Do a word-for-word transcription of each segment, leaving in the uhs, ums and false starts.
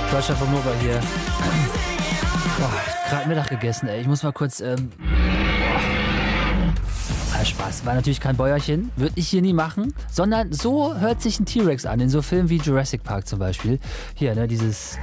Deutschland vom Nova hier. Boah, gerade Mittag gegessen, ey. Ich muss mal kurz, ähm... Ah, Spaß. War natürlich kein Bäuerchen. Würde ich hier nie machen. Sondern so hört sich ein T-Rex an. In so Filmen wie Jurassic Park zum Beispiel. Hier, ne, dieses...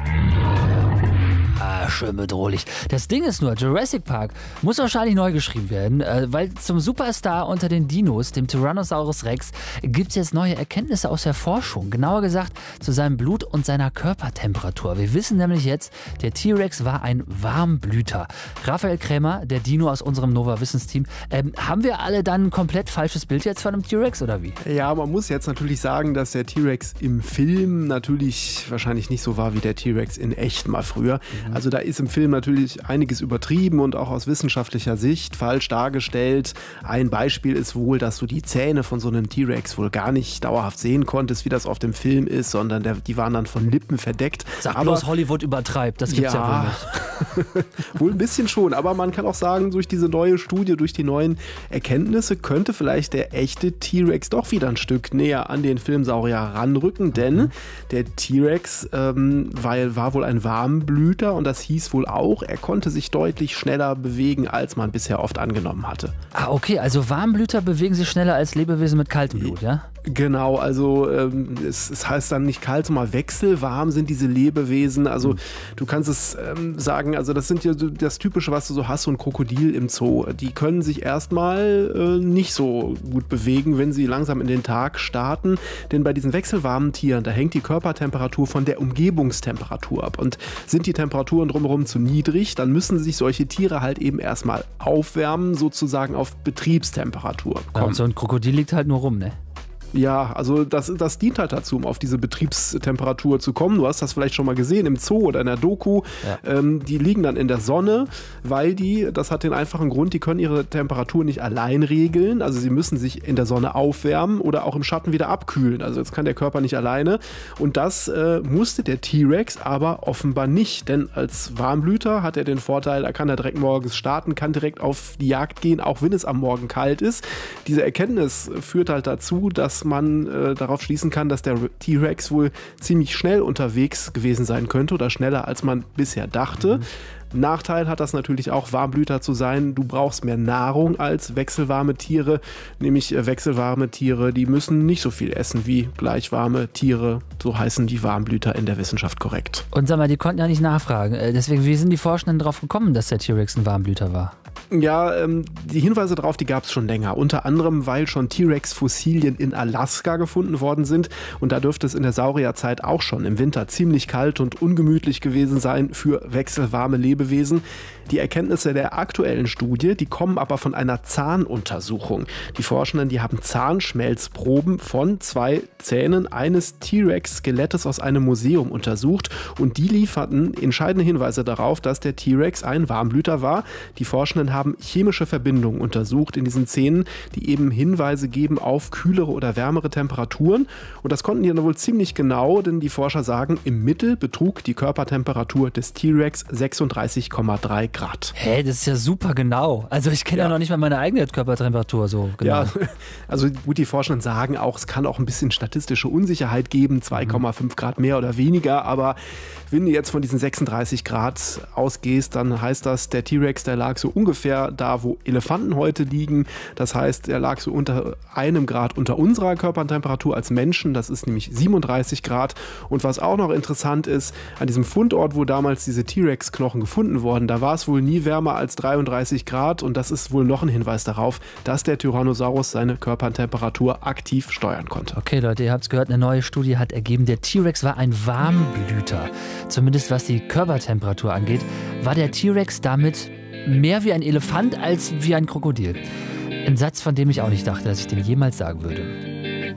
Ah, schön bedrohlich. Das Ding ist nur, Jurassic Park muss wahrscheinlich neu geschrieben werden, äh, weil zum Superstar unter den Dinos, dem Tyrannosaurus Rex, gibt es jetzt neue Erkenntnisse aus der Forschung. Genauer gesagt zu seinem Blut und seiner Körpertemperatur. Wir wissen nämlich jetzt, der T-Rex war ein Warmblüter. Raphael Krämer, der Dino aus unserem Nova-Wissensteam, ähm, haben wir alle dann ein komplett falsches Bild jetzt von einem T-Rex oder wie? Ja, man muss jetzt natürlich sagen, dass der T-Rex im Film natürlich wahrscheinlich nicht so war wie der T-Rex in echt mal früher. Mhm. Also da ist im Film natürlich einiges übertrieben und auch aus wissenschaftlicher Sicht falsch dargestellt. Ein Beispiel ist wohl, dass du die Zähne von so einem T-Rex wohl gar nicht dauerhaft sehen konntest, wie das auf dem Film ist, sondern der, die waren dann von Lippen verdeckt. Sag aber bloß, Hollywood übertreibt, das gibt's ja, ja wohl nicht. Wohl ein bisschen schon, aber man kann auch sagen, durch diese neue Studie, durch die neuen Erkenntnisse könnte vielleicht der echte T-Rex doch wieder ein Stück näher an den Filmsaurier ranrücken, denn mhm. der T-Rex ähm, war, war wohl ein Warmblüter und das hieß wohl auch, er konnte sich deutlich schneller bewegen, als man bisher oft angenommen hatte. Ah, okay, also Warmblüter bewegen sich schneller als Lebewesen mit kaltem Blut, ja? Genau, also ähm, es, es heißt dann nicht kalt, sondern wechselwarm sind diese Lebewesen. Also mhm. du kannst es ähm, sagen, also das sind ja so das Typische, was du so hast, so ein Krokodil im Zoo. Die können sich erstmal äh, nicht so gut bewegen, wenn sie langsam in den Tag starten. Denn bei diesen wechselwarmen Tieren, da hängt die Körpertemperatur von der Umgebungstemperatur ab. Und sind die Temperaturen drumherum zu niedrig, dann müssen sich solche Tiere halt eben erstmal aufwärmen, sozusagen auf Betriebstemperatur kommen. Ja, und so ein Krokodil liegt halt nur rum, ne? Ja, also das, das dient halt dazu, um auf diese Betriebstemperatur zu kommen. Du hast das vielleicht schon mal gesehen im Zoo oder in der Doku. Ja. Ähm, die liegen dann in der Sonne, weil die, das hat den einfachen Grund, die können ihre Temperatur nicht allein regeln. Also sie müssen sich in der Sonne aufwärmen oder auch im Schatten wieder abkühlen. Also das kann der Körper nicht alleine. Und das äh, musste der T-Rex aber offenbar nicht. Denn als Warmblüter hat er den Vorteil, er kann da direkt morgens starten, kann direkt auf die Jagd gehen, auch wenn es am Morgen kalt ist. Diese Erkenntnis führt halt dazu, dass man äh, darauf schließen kann, dass der T-Rex wohl ziemlich schnell unterwegs gewesen sein könnte oder schneller, als man bisher dachte. Mhm. Nachteil hat das natürlich auch, Warmblüter zu sein. Du brauchst mehr Nahrung als wechselwarme Tiere, nämlich äh, wechselwarme Tiere, die müssen nicht so viel essen wie gleichwarme Tiere. So heißen die Warmblüter in der Wissenschaft korrekt. Und sag mal, die konnten ja nicht nachfragen. Deswegen, wie sind die Forschenden darauf gekommen, dass der T-Rex ein Warmblüter war? Ja, ähm, die Hinweise darauf, die gab es schon länger. Unter anderem, weil schon T-Rex-Fossilien in Alaska gefunden worden sind. Und da dürfte es in der Saurierzeit auch schon im Winter ziemlich kalt und ungemütlich gewesen sein für wechselwarme Lebewesen. Die Erkenntnisse der aktuellen Studie, die kommen aber von einer Zahnuntersuchung. Die Forschenden, die haben Zahnschmelzproben von zwei Zähnen eines T-Rex-Skelettes aus einem Museum untersucht. Und die lieferten entscheidende Hinweise darauf, dass der T-Rex ein Warmblüter war. Die Forschenden haben chemische Verbindungen untersucht in diesen Zähnen, die eben Hinweise geben auf kühlere oder wärmere Temperaturen. Und das konnten die dann wohl ziemlich genau, denn die Forscher sagen, im Mittel betrug die Körpertemperatur des T-Rex sechsunddreißig Komma drei Grad. Hä, das ist ja super genau. Also ich kenne ja. ja noch nicht mal meine eigene Körpertemperatur so genau. Ja, also gut, die Forschenden sagen auch, es kann auch ein bisschen statistische Unsicherheit geben, zwei Komma fünf Grad mehr oder weniger, aber wenn du jetzt von diesen sechsunddreißig Grad ausgehst, dann heißt das, der T-Rex, der lag so ungefähr da, wo Elefanten heute liegen. Das heißt, er lag so unter einem Grad unter unserer Körpertemperatur als Menschen. Das ist nämlich siebenunddreißig Grad. Und was auch noch interessant ist, an diesem Fundort, wo damals diese T-Rex-Knochen gefunden wurden, da war es wohl nie wärmer als dreiunddreißig Grad. Und das ist wohl noch ein Hinweis darauf, dass der Tyrannosaurus seine Körpertemperatur aktiv steuern konnte. Okay, Leute, ihr habt es gehört, eine neue Studie hat ergeben, der T-Rex war ein Warmblüter. Zumindest was die Körpertemperatur angeht, war der T-Rex damit mehr wie ein Elefant als wie ein Krokodil. Ein Satz, von dem ich auch nicht dachte, dass ich den jemals sagen würde.